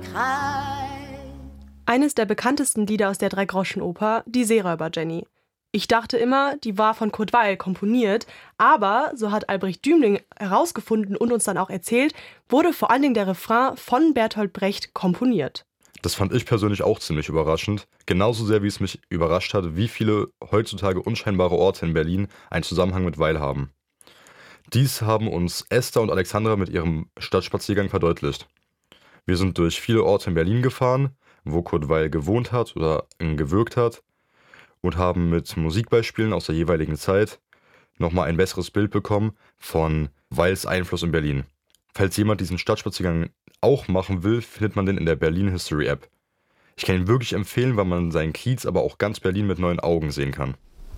Eines der bekanntesten Lieder aus der Dreigroschenoper, die Seeräuber-Jenny. Ich dachte immer, die war von Kurt Weill komponiert, aber, so hat Albrecht Dümling herausgefunden und uns dann auch erzählt, wurde vor allen Dingen der Refrain von Bertolt Brecht komponiert. Das fand ich persönlich auch ziemlich überraschend. Genauso sehr, wie es mich überrascht hat, wie viele heutzutage unscheinbare Orte in Berlin einen Zusammenhang mit Weil haben. Dies haben uns Esther und Alexandra mit ihrem Stadtspaziergang verdeutlicht. Wir sind durch viele Orte in Berlin gefahren, wo Kurt Weill gewohnt hat oder gewirkt hat, und haben mit Musikbeispielen aus der jeweiligen Zeit nochmal ein besseres Bild bekommen von Weils Einfluss in Berlin. Falls jemand diesen Stadtspaziergang auch machen will, findet man den in der Berlin History App. Ich kann ihn wirklich empfehlen, weil man seinen Kiez, aber auch ganz Berlin mit neuen Augen sehen kann.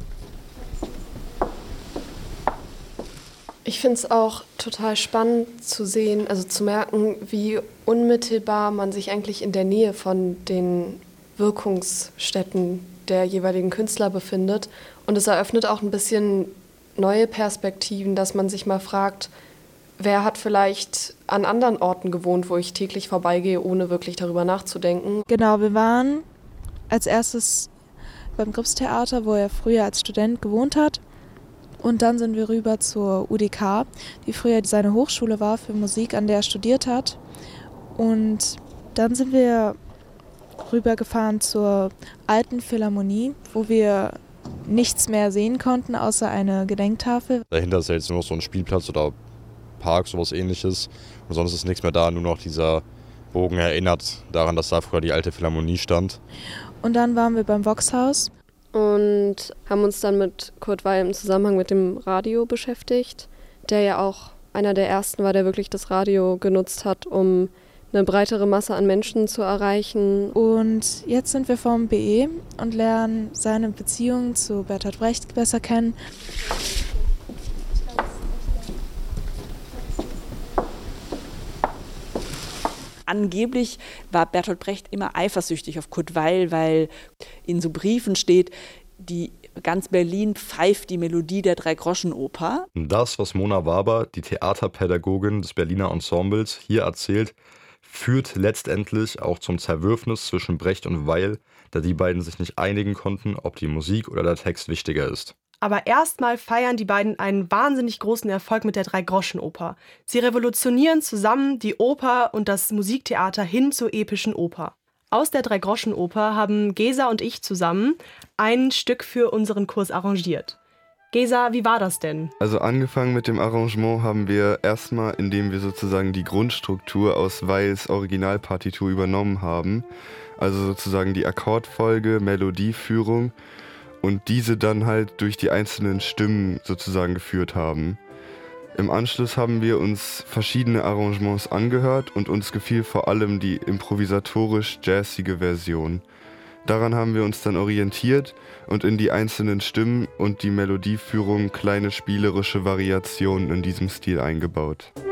Ich finde es auch total spannend zu sehen, also zu merken, wie unmittelbar man sich eigentlich in der Nähe von den Wirkungsstätten der jeweiligen Künstler befindet. Und es eröffnet auch ein bisschen neue Perspektiven, dass man sich mal fragt, wer hat vielleicht an anderen Orten gewohnt, wo ich täglich vorbeigehe, ohne wirklich darüber nachzudenken. Genau, wir waren als erstes beim Gripstheater, wo er früher als Student gewohnt hat. Und dann sind wir rüber zur UDK, die früher seine Hochschule war für Musik, an der er studiert hat. Und dann sind wir rübergefahren zur Alten Philharmonie, wo wir nichts mehr sehen konnten, außer eine Gedenktafel. Dahinter ist ja jetzt nur noch so ein Spielplatz oder Park, sowas ähnliches. Und sonst ist nichts mehr da, nur noch dieser Bogen erinnert daran, dass da früher die Alte Philharmonie stand. Und dann waren wir beim Voxhaus. Und haben uns dann mit Kurt Weill im Zusammenhang mit dem Radio beschäftigt, der ja auch einer der ersten war, der wirklich das Radio genutzt hat, um eine breitere Masse an Menschen zu erreichen. Und jetzt sind wir vom BE und lernen seine Beziehung zu Bertolt Brecht besser kennen. Angeblich war Bertolt Brecht immer eifersüchtig auf Kurt Weill, weil in so Briefen steht, die ganz Berlin pfeift die Melodie der Dreigroschenoper. Das, was Mona Waber, die Theaterpädagogin des Berliner Ensembles, hier erzählt, führt letztendlich auch zum Zerwürfnis zwischen Brecht und Weill, da die beiden sich nicht einigen konnten, ob die Musik oder der Text wichtiger ist. Aber erstmal feiern die beiden einen wahnsinnig großen Erfolg mit der Dreigroschenoper. Sie revolutionieren zusammen die Oper und das Musiktheater hin zur epischen Oper. Aus der Dreigroschenoper haben Gesa und ich zusammen ein Stück für unseren Kurs arrangiert. Gesa, wie war das denn? Also angefangen mit dem Arrangement haben wir erstmal, indem wir sozusagen die Grundstruktur aus Weils Originalpartitur übernommen haben. Also sozusagen die Akkordfolge, Melodieführung und diese dann halt durch die einzelnen Stimmen sozusagen geführt haben. Im Anschluss haben wir uns verschiedene Arrangements angehört und uns gefiel vor allem die improvisatorisch-jazzige Version. Daran haben wir uns dann orientiert und in die einzelnen Stimmen und die Melodieführung kleine spielerische Variationen in diesem Stil eingebaut.